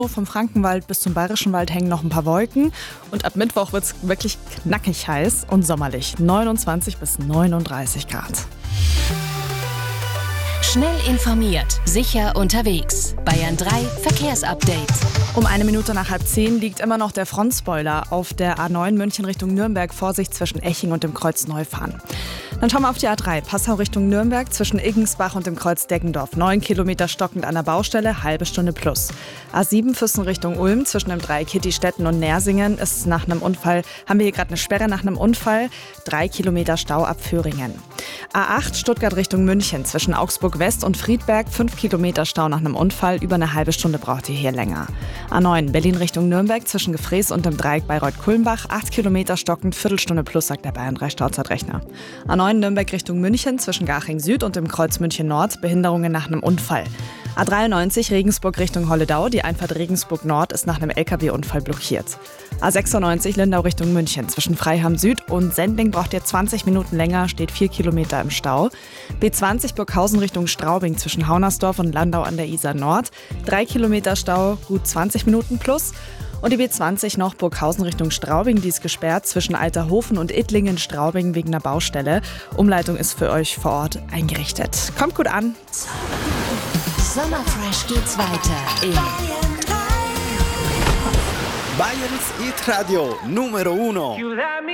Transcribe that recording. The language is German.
Vom Frankenwald bis zum Bayerischen Wald hängen noch ein paar Wolken. Und ab Mittwoch wird es wirklich knackig heiß und sommerlich. 29 bis 39 Grad. Schnell informiert, sicher unterwegs. Bayern 3 Verkehrsupdate. Um 1 Minute nach 9:30 liegt immer noch der Frontspoiler auf der A9 München Richtung Nürnberg. Vorsicht zwischen Eching und dem Kreuz Neufahren. Dann schauen wir auf die A3 Passau Richtung Nürnberg zwischen Iggensbach und dem Kreuz Deggendorf. 9 Kilometer stockend an der Baustelle, halbe Stunde plus. A7 Füssen Richtung Ulm zwischen dem Dreieck Kittistetten und Nersingen ist nach einem Unfall, haben wir hier gerade eine Sperre nach einem Unfall. 3 Kilometer Stau ab Föhringen. A8 Stuttgart Richtung München zwischen Augsburg West und Friedberg. 5 Kilometer Stau nach einem Unfall. Über eine halbe Stunde braucht ihr hier länger. A9 Berlin Richtung Nürnberg zwischen Gefrees und dem Dreieck Bayreuth-Kulmbach. 8 Kilometer stockend, Viertelstunde plus, sagt der Bayern 3 Stauzeitrechner. A9 Nürnberg Richtung München zwischen Garching Süd und dem Kreuz München Nord. Behinderungen nach einem Unfall. A93 Regensburg Richtung Holledau. Die Einfahrt Regensburg Nord ist nach einem LKW-Unfall blockiert. A96 Lindau Richtung München. Zwischen Freiham Süd und Sendling braucht ihr 20 Minuten länger, steht 4 Kilometer im Stau. B20 Burghausen Richtung Straubing zwischen Haunersdorf und Landau an der Isar Nord. 3 Kilometer Stau, gut 20 Minuten plus. Und die B20 noch Burghausen Richtung Straubing, die ist gesperrt zwischen Alterhofen und Ittlingen-Straubing wegen einer Baustelle. Umleitung ist für euch vor Ort eingerichtet. Kommt gut an. Sommerfresh geht's weiter in Bayerns Hit Radio Numero 1.